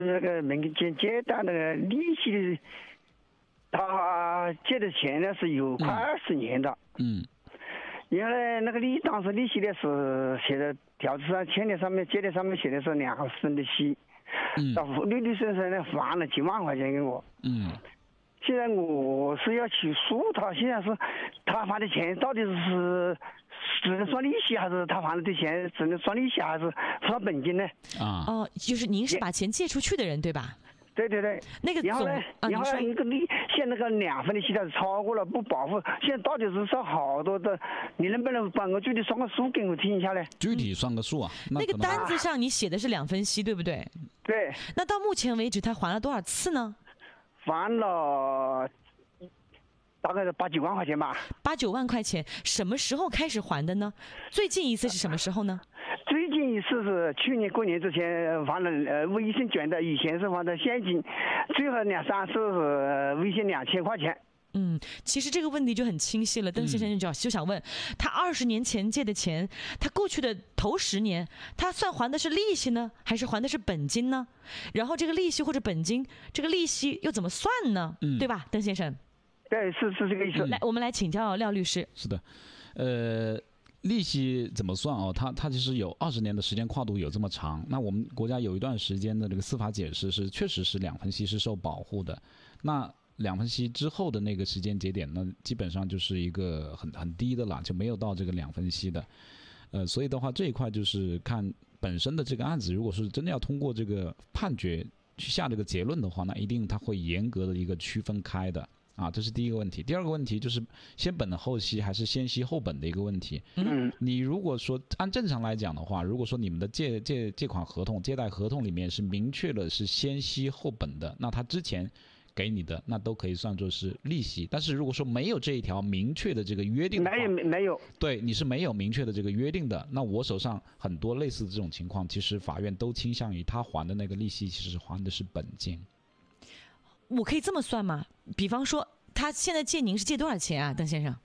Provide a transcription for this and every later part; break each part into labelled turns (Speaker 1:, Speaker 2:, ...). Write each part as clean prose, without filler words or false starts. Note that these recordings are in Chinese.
Speaker 1: 那个民间借贷那个利息，他借的钱呢是有快20年的。原来那个当时利息呢是写的条子上签的上面借的上面写的是2%的息。到律师生呢还了几万块钱给我。现在我是要起诉他，现在是他还的钱到底是只能算利息，还是他还的钱只能算利息，还是算本金呢？
Speaker 2: 就是您是把钱借出去的人对吧？
Speaker 1: 对对对。
Speaker 2: 那个
Speaker 1: 然后呢，然后一个现在那个2分的息它是超过了不保护，现在到底是算好多的，你能不能帮我具体算个数给我听一下呢？
Speaker 3: 具体算个数啊？
Speaker 2: 那个单子上你写的是2分息对不对？
Speaker 1: 对。
Speaker 2: 那到目前为止他还了多少次呢？
Speaker 1: 还了大概是8、9万块钱吧。
Speaker 2: 8、9万块钱，什么时候开始还的呢？最近一次是什么时候呢？
Speaker 1: 最近一次是去年过年之前还了微信卷的，以前是还的现金，最后2、3次是微信2000块钱。
Speaker 2: 其实这个问题就很清晰了，邓先生就想问，他20年前借的钱，他过去的头10年，他算还的是利息呢，还是还的是本金呢？然后这个利息或者本金，这个利息又怎么算呢？对吧，邓先生？
Speaker 1: 对，是这个意思。
Speaker 2: 来，我们来请教廖律师。
Speaker 3: 是的，利息怎么算哦？它其实有20年的时间跨度有这么长。那我们国家有一段时间的这个司法解释是确实是2分息是受保护的。那2分息之后的那个时间节点呢，基本上就是一个很低的了，就没有到这个2分息的。所以的话这一块就是看本身的这个案子，如果是真的要通过这个判决去下这个结论的话，那一定它会严格的一个区分开的。这是第一个问题。第二个问题就是先本后息还是先息后本的一个问题。你如果说按正常来讲的话，如果说你们的借款合同、借贷合同里面是明确了是先息后本的，那他之前给你的那都可以算作是利息。但是如果说没有这一条明确的这个约定的话，
Speaker 1: 没有，
Speaker 3: 对，你是没有明确的这个约定的，那我手上很多类似的这种情况，其实法院都倾向于他还的那个利息其实还的是本金。
Speaker 2: 我可以这么算吗？比方说他现在借您是借多少钱啊，邓先生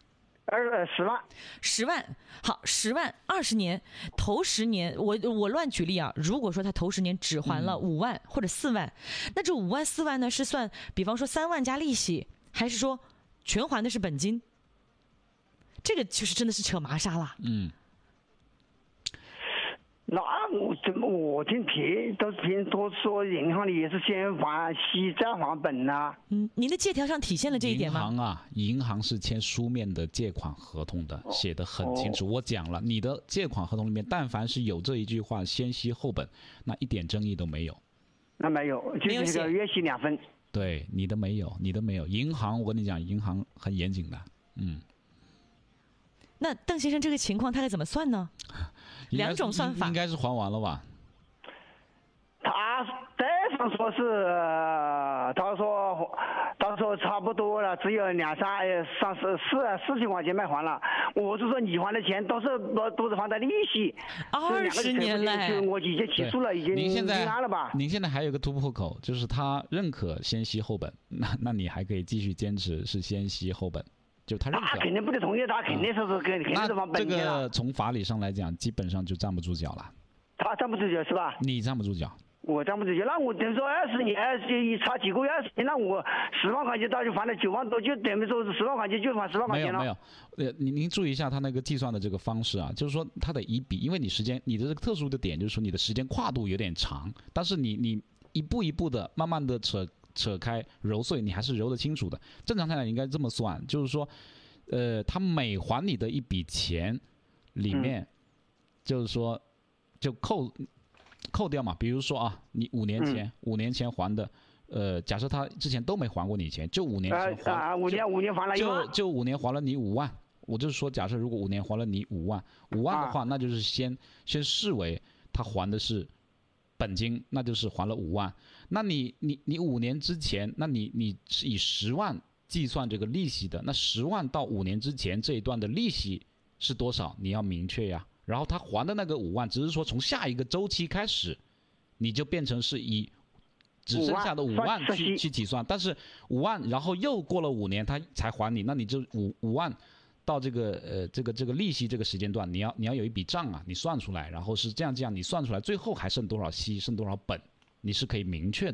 Speaker 1: ？10万。
Speaker 2: 10万，好，10万20年，头10年，我乱举例啊。如果说他头10年只还了5万或者4万，那这5万4万呢是算，比方说3万加利息，还是说全还的是本金？这个就是真的是扯麻纱了。
Speaker 1: 那我听都说银行里也是先还息再还本啊。
Speaker 2: 您的借条上体现了这一点吗？
Speaker 3: 银行是签书面的借款合同的，写得很清楚。我讲了，你的借款合同里面但凡是有这一句话先息后本，那一点争议都没有。
Speaker 1: 那没有，就是这个月息2分。
Speaker 3: 对，你的没有。银行我跟你讲，银行很严谨的。
Speaker 2: 那邓先生这个情况他该怎么算呢？2种算法。
Speaker 3: 应该是还完了吧？
Speaker 1: 对方说是，他说差不多了，只有40块钱没还了。我是说你还的钱都是还的利息。
Speaker 2: 20年嘞，
Speaker 1: 我已经起诉了，已经立案了吧？
Speaker 3: 您现在还有个突破口，就是他认可先息后本，那你还可以继续坚持是先息后本。就他认可，
Speaker 1: 他肯定不得同意，他肯定是肯定是放本金了。
Speaker 3: 这个从法理上来讲，基本上就站不住脚了。
Speaker 1: 他站不住脚是吧？
Speaker 3: 你站不住脚，
Speaker 1: 我站不住脚。那我等于说20年，差几个月20年，那我10万块钱他就还了9万多，就等于说是10万块钱就还10万块钱了。
Speaker 3: 没有，您注意一下他那个计算的这个方式啊，就是说他得一笔，因为你的这个特殊的点就是说你的时间跨度有点长，但是你一步一步的慢慢的扯开揉碎，你还是揉得清楚的。正常下来应该这么算，就是说，他每还你的一笔钱里面，就是说，就扣掉嘛。比如说啊，你5年前还的，假设他之前都没还过你钱，就5年前还
Speaker 1: ，5年还了1万，
Speaker 3: 就5年还了你5万。我就是说，假设如果5年还了你5万的话，那就是先视为他还的是本金，那就是还了5万。那你5年之前，那你是以10万计算这个利息的，那10万到5年之前这一段的利息是多少？你要明确呀。然后他还的那个5万，只是说从下一个周期开始，你就变成是以只剩下的5万去计算。但是5万，然后又过了5年他才还你，那你就5万。到这个利息这个时间段，你要有一笔账啊，你算出来，然后是这样，你算出来，最后还剩多少息，剩多少本， 你是可以明确